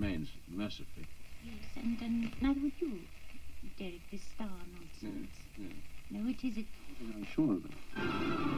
remains, mercifully. Yes, and neither would you, Derek, this star nonsense. Yes. No, it isn't. I'm sure of it.